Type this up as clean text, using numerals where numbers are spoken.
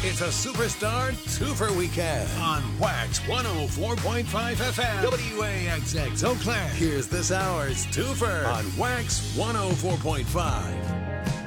It's a Superstar Twofer weekend on Wax 104.5 FM. WAXX Eau Claire. Here's this hour's Twofer on Wax 104.5.